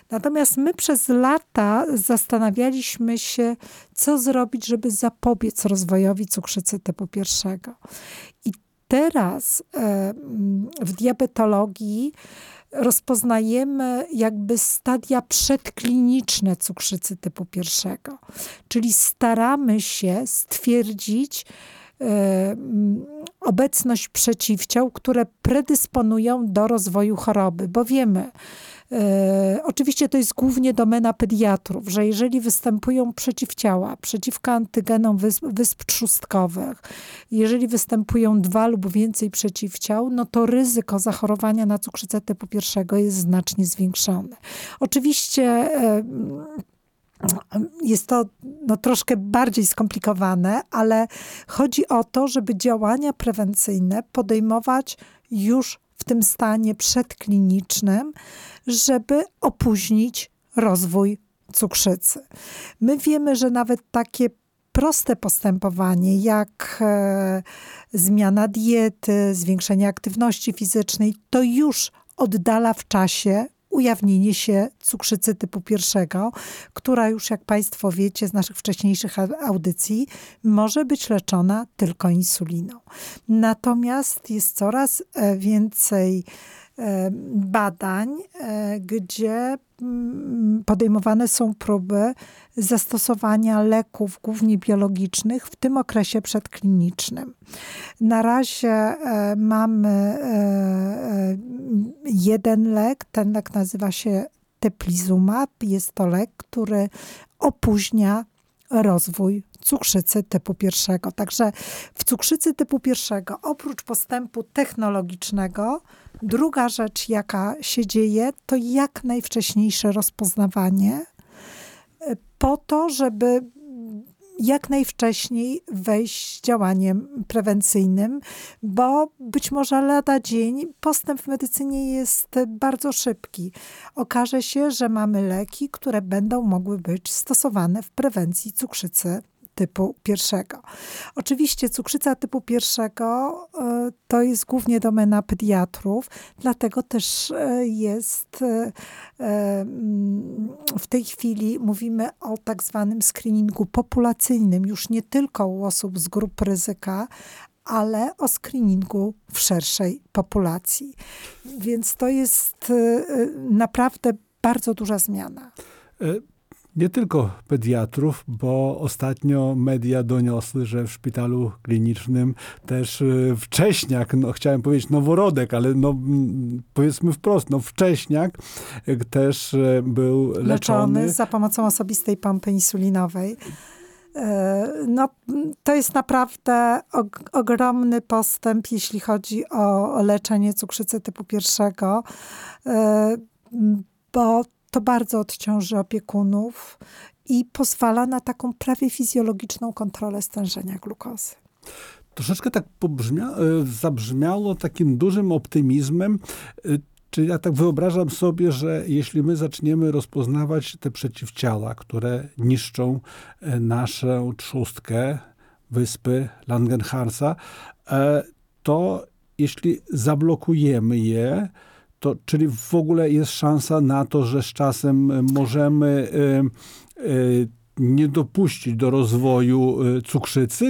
Natomiast my przez lata zastanawialiśmy się, co zrobić, żeby zapobiec rozwojowi cukrzycy typu pierwszego. I teraz w diabetologii rozpoznajemy jakby stadia przedkliniczne cukrzycy typu pierwszego. Czyli staramy się stwierdzić obecność przeciwciał, które predysponują do rozwoju choroby, bo wiemy, oczywiście to jest głównie domena pediatrów, że jeżeli występują przeciwciała przeciwko antygenom wysp trzustkowych, jeżeli występują 2 lub więcej przeciwciał, no to ryzyko zachorowania na cukrzycę typu pierwszego jest znacznie zwiększone. Oczywiście jest to troszkę bardziej skomplikowane, ale chodzi o to, żeby działania prewencyjne podejmować już w tym stanie przedklinicznym, żeby opóźnić rozwój cukrzycy. My wiemy, że nawet takie proste postępowanie, jak zmiana diety, zwiększenie aktywności fizycznej, to już oddala w czasie ujawnienie się cukrzycy typu pierwszego, która już, jak Państwo wiecie z naszych wcześniejszych audycji, może być leczona tylko insuliną. Natomiast jest coraz więcej badań, gdzie podejmowane są próby zastosowania leków, głównie biologicznych, w tym okresie przedklinicznym. Na razie mamy jeden lek. Ten lek nazywa się Teplizumab. Jest to lek, który opóźnia rozwój cukrzycy typu pierwszego. Także w cukrzycy typu pierwszego, oprócz postępu technologicznego, druga rzecz, jaka się dzieje, to jak najwcześniejsze rozpoznawanie po to, żeby jak najwcześniej wejść z działaniem prewencyjnym, bo być może lada dzień postęp w medycynie jest bardzo szybki. Okaże się, że mamy leki, które będą mogły być stosowane w prewencji cukrzycy typu pierwszego. Oczywiście cukrzyca typu pierwszego to jest głównie domena pediatrów, dlatego też jest w tej chwili mówimy o tak zwanym screeningu populacyjnym, już nie tylko u osób z grup ryzyka, ale o screeningu w szerszej populacji. Więc to jest naprawdę bardzo duża zmiana. Nie tylko pediatrów, bo ostatnio media doniosły, że w szpitalu klinicznym też wcześniak, chciałem powiedzieć noworodek, ale powiedzmy wprost, wcześniak też był leczony za pomocą osobistej pompy insulinowej. To jest naprawdę ogromny postęp, jeśli chodzi o leczenie cukrzycy typu pierwszego, bo to bardzo odciąży opiekunów i pozwala na taką prawie fizjologiczną kontrolę stężenia glukozy. Troszeczkę tak zabrzmiało takim dużym optymizmem. Czyli ja tak wyobrażam sobie, że jeśli my zaczniemy rozpoznawać te przeciwciała, które niszczą naszą trzustkę, wyspy Langerhansa, to jeśli zablokujemy je, to czyli w ogóle jest szansa na to, że z czasem możemy nie dopuścić do rozwoju cukrzycy?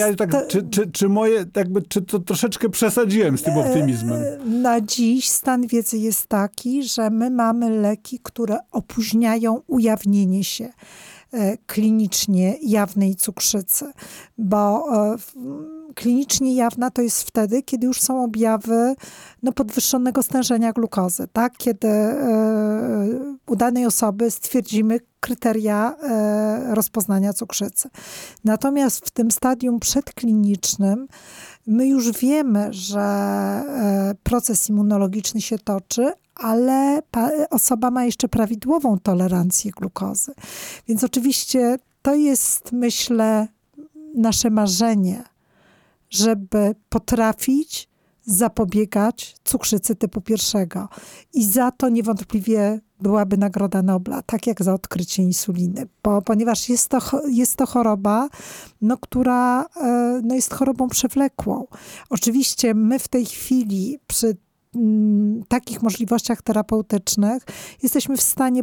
Czy to troszeczkę przesadziłem z tym optymizmem? Na dziś stan wiedzy jest taki, że my mamy leki, które opóźniają ujawnienie się klinicznie jawnej cukrzycy, bo klinicznie jawna to jest wtedy, kiedy już są objawy podwyższonego stężenia glukozy, tak? Kiedy u danej osoby stwierdzimy kryteria rozpoznania cukrzycy. Natomiast w tym stadium przedklinicznym my już wiemy, że proces immunologiczny się toczy, ale osoba ma jeszcze prawidłową tolerancję glukozy. Więc oczywiście to jest, myślę, nasze marzenie, żeby potrafić zapobiegać cukrzycy typu pierwszego. I za to niewątpliwie byłaby Nagroda Nobla, tak jak za odkrycie insuliny. Ponieważ jest to choroba, która jest chorobą przewlekłą. Oczywiście my w tej chwili przy takich możliwościach terapeutycznych jesteśmy w stanie